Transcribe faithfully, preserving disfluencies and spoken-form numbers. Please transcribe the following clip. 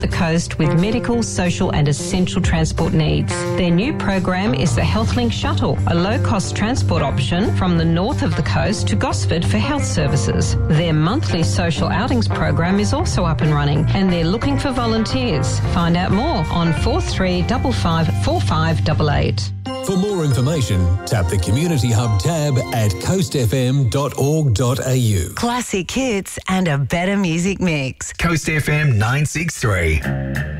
the coast with medical, social and essential transport needs. Their new program is the HealthLink Shuttle, a low-cost transport option from the north of the coast to Gosford for health services. Their monthly social outings program is also up and running and they're looking for volunteers. Find out more on four three five five four five eight eight. For more information, tap the Community Hub tab at coast f m dot org dot a u. Classic hits and a better music mix. Coast F M nine six three.